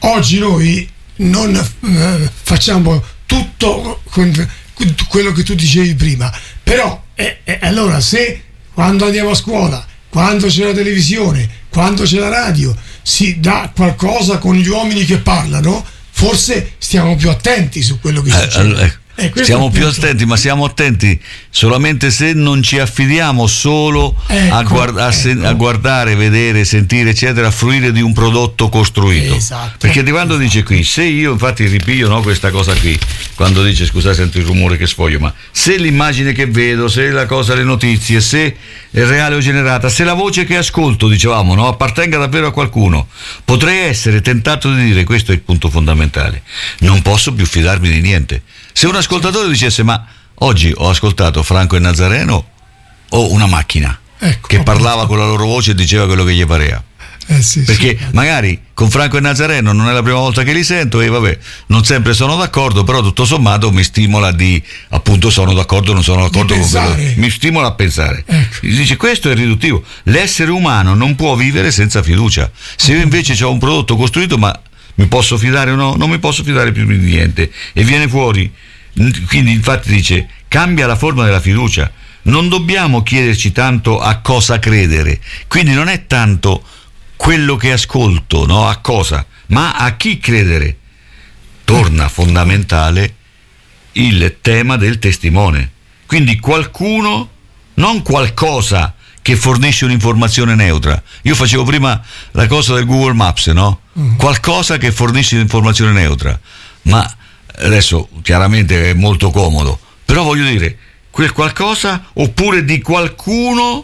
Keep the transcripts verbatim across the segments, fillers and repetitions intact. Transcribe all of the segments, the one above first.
oggi noi non eh, facciamo tutto con quello che tu dicevi prima, però eh, eh, allora se quando andiamo a scuola, quando c'è la televisione, quando c'è la radio, si dà qualcosa con gli uomini che parlano, forse stiamo più attenti su quello che succede. Eh, eh, siamo più attenti, ma siamo attenti solamente se non ci affidiamo solo ecco, a, guard- a, sen- ecco. a guardare, vedere, sentire, eccetera, fruire di un prodotto costruito. Esatto. Perché di quando esatto. dice qui, se io infatti ripiglio no, questa cosa qui, quando dice scusate sento il rumore che sfoglio, ma se l'immagine che vedo, se la cosa, le notizie, se è reale o generata, se la voce che ascolto, dicevamo, no, appartenga davvero a qualcuno, potrei essere tentato di dire, questo è il punto fondamentale, non posso più fidarmi di niente. Se un ascoltatore dicesse ma oggi ho ascoltato Franco e Nazareno o una macchina ecco, che parlava con la loro voce e diceva quello che gli pareva, eh sì, perché sì. magari con Franco e Nazareno non è la prima volta che li sento e vabbè, non sempre sono d'accordo, però tutto sommato mi stimola di, appunto sono d'accordo o non sono d'accordo con quello, mi stimola a pensare, ecco. Dice questo è riduttivo, l'essere umano non può vivere senza fiducia. Se io invece ho un prodotto costruito, ma mi posso fidare o no? Non mi posso fidare più di niente, e viene fuori, quindi infatti dice cambia la forma della fiducia, non dobbiamo chiederci tanto a cosa credere, quindi non è tanto quello che ascolto, no? A cosa, ma a chi credere. Torna fondamentale il tema del testimone, quindi qualcuno, non qualcosa che fornisce un'informazione neutra. Io facevo prima la cosa del Google Maps, no? Qualcosa che fornisce un'informazione neutra, ma adesso chiaramente è molto comodo, però voglio dire quel qualcosa, oppure di qualcuno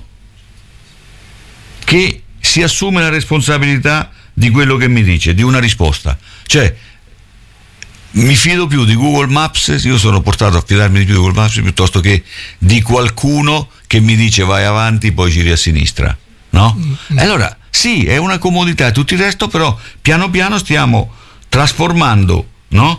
che si assume la responsabilità di quello che mi dice, di una risposta. Cioè mi fido più di Google Maps, io sono portato a fidarmi di più di Google Maps piuttosto che di qualcuno che mi dice vai avanti poi giri a sinistra, no? Mm-hmm. Allora sì, è una comodità e tutto il resto, però piano piano stiamo trasformando, no?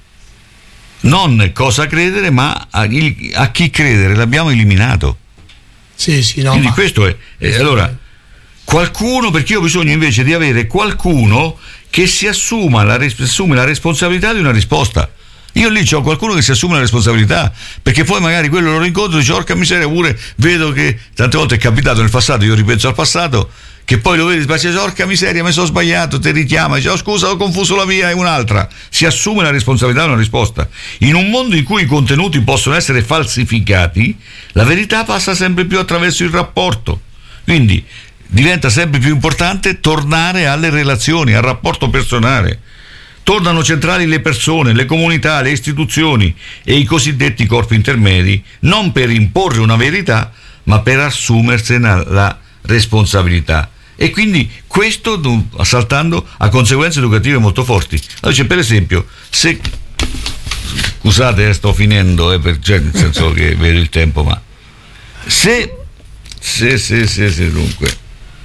Non cosa credere, ma a, il, a chi credere, l'abbiamo eliminato. Sì, sì, no. Quindi ma... questo è, eh, allora qualcuno, perché io ho bisogno invece di avere qualcuno che si assuma la, assume la responsabilità di una risposta. Io lì c'ho qualcuno che si assume la responsabilità, perché poi magari quello lo rincontro e dice orca miseria, pure vedo che tante volte è capitato nel passato, io ripenso al passato, che poi lo vedi e dice orca miseria, mi sono sbagliato, ti richiama, dice oh, scusa ho confuso la via, è un'altra. Si assume la responsabilità di una risposta. In un mondo in cui i contenuti possono essere falsificati, la verità passa sempre più attraverso il rapporto, quindi diventa sempre più importante tornare alle relazioni, al rapporto personale. Tornano centrali le persone, le comunità, le istituzioni e i cosiddetti corpi intermedi, non per imporre una verità, ma per assumersene la responsabilità. E quindi questo, saltando, ha conseguenze educative molto forti. Allora, cioè, per esempio, se scusate, sto finendo, eh, per, cioè, nel senso che vedo il tempo, ma se se se se, se dunque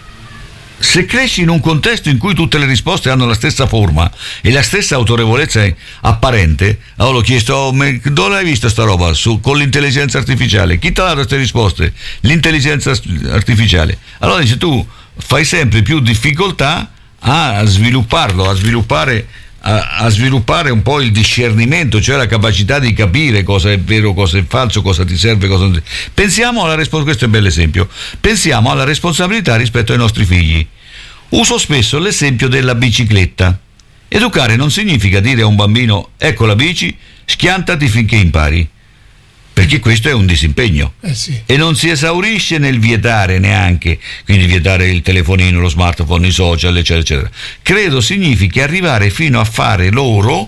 se cresci in un contesto in cui tutte le risposte hanno la stessa forma e la stessa autorevolezza apparente, allora l'ho chiesto, oh, dove l'hai vista sta roba? Su, con l'intelligenza artificiale. Chi ti ha dato queste risposte? L'intelligenza artificiale. Allora dice, tu fai sempre più difficoltà a svilupparlo, a sviluppare, a, a sviluppare un po' il discernimento, cioè la capacità di capire cosa è vero, cosa è falso, cosa ti serve, cosa non ti... Pensiamo alla responsabilità, questo è un bel esempio, pensiamo alla responsabilità rispetto ai nostri figli. Uso spesso l'esempio della bicicletta. Educare non significa dire a un bambino ecco la bici, schiantati finché impari, perché questo è un disimpegno, eh sì. E non si esaurisce nel vietare neanche, quindi vietare il telefonino, lo smartphone, i social, eccetera, eccetera. Credo significhi arrivare fino a fare loro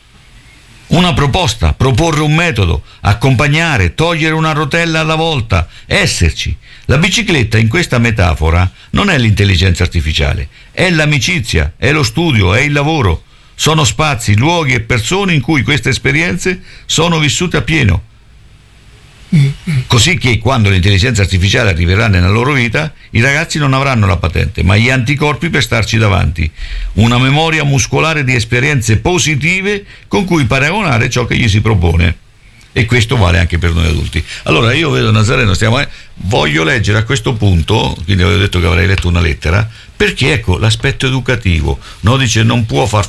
una proposta, proporre un metodo, accompagnare, togliere una rotella alla volta, esserci. La bicicletta in questa metafora non è l'intelligenza artificiale, è l'amicizia, è lo studio, è il lavoro. Sono spazi, luoghi e persone in cui queste esperienze sono vissute a pieno. Così che quando l'intelligenza artificiale arriverà nella loro vita, i ragazzi non avranno la patente, ma gli anticorpi per starci davanti, una memoria muscolare di esperienze positive con cui paragonare ciò che gli si propone. E questo vale anche per noi adulti. Allora io vedo Nazareno, stiamo, eh, voglio leggere a questo punto, quindi avevo detto che avrei letto una lettera, perché ecco l'aspetto educativo, no? Dice non può far